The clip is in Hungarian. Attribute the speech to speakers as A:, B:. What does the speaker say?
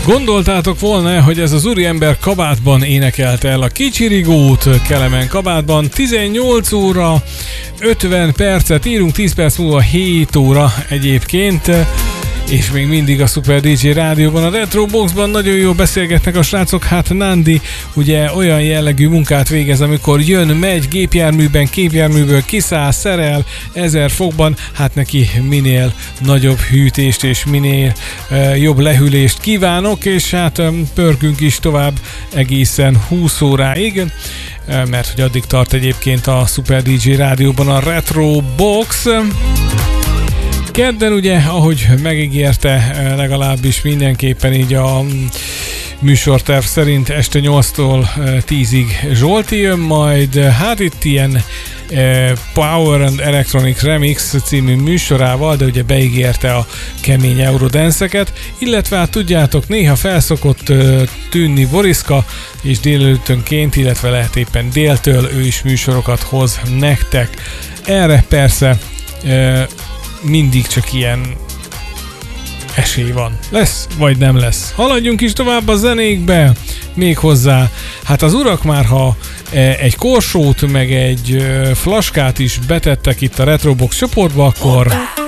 A: Gondoltátok volna, hogy ez az úriember kabátban énekelte el a Kicsirigót, Kelemen kabátban? 18 óra 50 percet írunk, 10 perc múlva 7 óra egyébként, és még mindig a Super DJ rádióban, a Retro Boxban nagyon jól beszélgetnek a srácok. Hát Nandi ugye olyan jellegű munkát végez, amikor jön, megy gépjárműben, képjárműből kiszáll, szerel 1000 fokban, hát neki minél nagyobb hűtést és minél jobb lehűlést kívánok, és hát pörgünk is tovább egészen 20 óráig, mert hogy addig tart egyébként a Super DJ rádióban a Retro Box. Kedden ugye, ahogy megígérte, legalábbis mindenképpen így a műsorterv szerint este 8-tól 10-ig Zsolti jön majd, hát itt ilyen Power and Electronic Remix című műsorával, de ugye beígérte a kemény Eurodance-eket, illetve hát tudjátok, néha felszokott tűnni Boriszka, és délelőttönként, illetve lehet éppen déltől ő is műsorokat hoz nektek. Erre persze mindig csak ilyen esély van. Lesz, vagy nem lesz. Haladjunk is tovább a zenékbe. Még hozzá, hát az urak már ha egy korsót, meg egy flaskát is betettek itt a Retrobox csoportba, akkor